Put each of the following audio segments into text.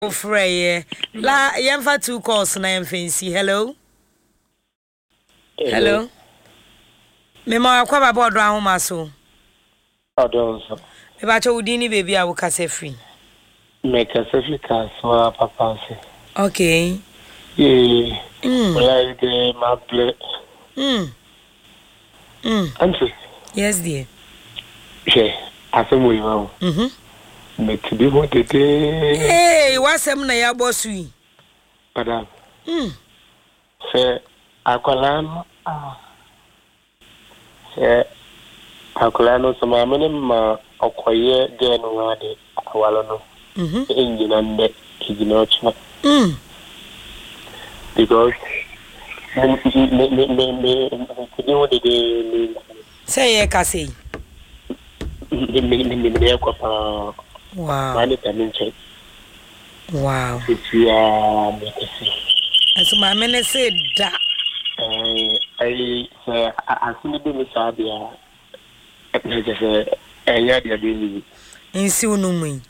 Frey, la yamfa 2 calls na yamfancy. Hello. Hello. Me ma kwa baba odro ahoma so. Odonso. Me ba cho udini baby a wo kase free. Me kase free ka so papa se. Okay. Like the mable. Auntie. Yes dear. She, asemu iwa. Me tibi ho tete. Hey, wasem na ya boss wi. Madam. Se akwala se akwala no so ma mene ma okoye de no wade awalo no. Engina nde kigina ochma. Because me kidi ho de say ye kase. Me ko pa. Wow. Wow. As my men said that I see the Sabia. I had the ability. In Sunumi.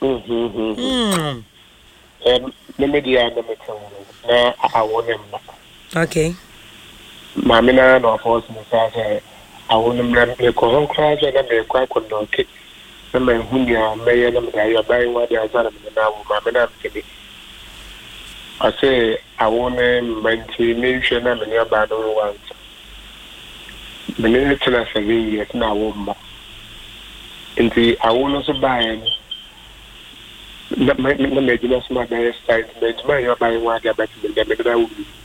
Media, I want him. Okay. Mamina, no force, I want him to go crash and I quite could not kick. Number Hunya, Mayor, you are buying what they are done now, Mamma. I say, I want to maintain and your battle once. The minute I say, yes, now, woman. Into I will also buy not my major smart side, but my you're buying what you're back to the Democrat.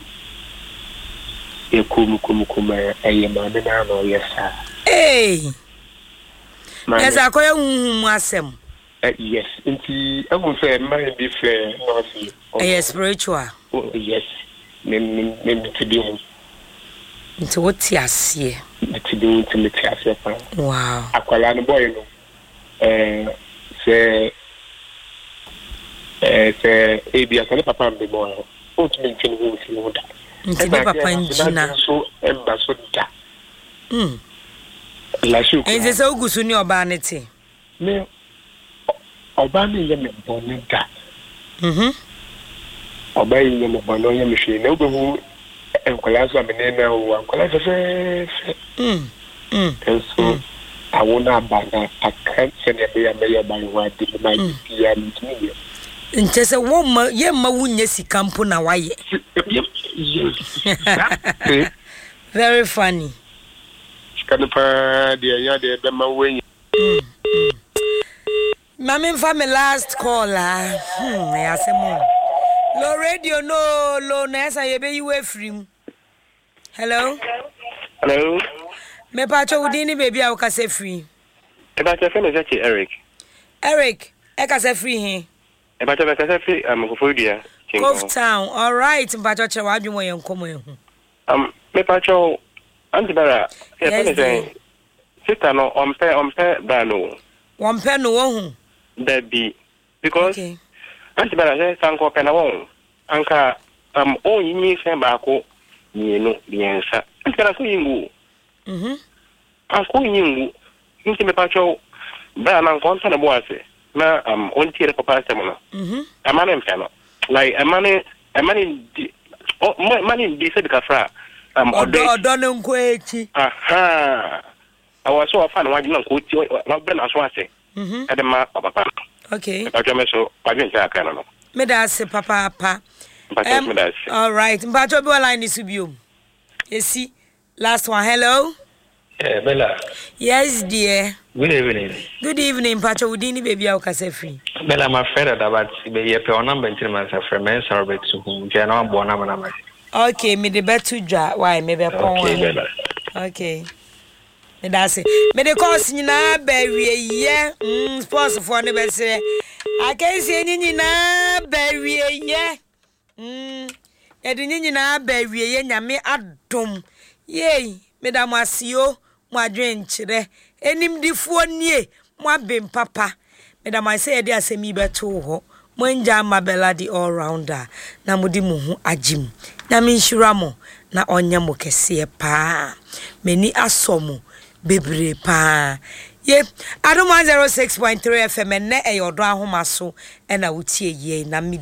You come, I am a yes, sir. Hey. Yes, I call you yes, I will say, might be fair, yes, spiritual. Oh, yes, maybe to do. Into what you see. To do to the wow. Aqualana boy, say, AB, I can papa be boy. Oh, to maintain who you want. Into papa and Gina. So, ambassador. And there's so good in your vanity. No, Obama, you're born that. Obeying them upon no machine, no who and Colasso, Menena, and Colasso. And so I will not buy that. I can't send a mayor by what did my media. And just a woman, yeah, my wunyesi campuna, why? Very funny. Canapa, dear, yeah, the way. Mammy, for my last caller. I ask more. Low radio, no, low ness, I obey you free. Hello? Hello? Me pacho udini baby, I will say free. About your friend is actually Eric. Eric, I can say free here. About your free, I'm a food, dear. Cove Town, all right, Pacho, what do you want to come? Me pacho. Antibara, sister no on pair bano. One pen no that be because Antibara says Sanko Penawon. Anka all you need send back, you know the answer. Antibara you. Uncle you, into me pacho, Ban and Contan Boise. Na on tier papa semona. A man in piano. Like a money decent cafra. Don't quit. Aha. I was so fun when you know, not been as I say. At the mark of a pan. Okay. I didn't say I can. Medase papa. All right. But your line is with you. You see, last one. Hello. Bella. Yes, dear. Good evening. Good evening, Pacho. Udini baby, I'll say free. Bella, my friend, about your number in 3 months of friends or back to whom General Bonamana. Okay, me the better draw. Why, maybe a poem. Okay. Me that's it. Me the course ni na bury yeah. Sports for the best. I can't say ni na bury yeah. Edini na bury yeah. Nyame adom. Yay. Me da masio. Mo adwen chire. Enim difuo nie. Mo abem papa. Me da my say dey asemi beto ho. Mwenja Mabella the all rounder na mudi muhu ajim na minshira mo na onya mo kese pa meni asomo bebre pa ye adom 106.3 FM ne e yodo ahoma so e na wutie ye na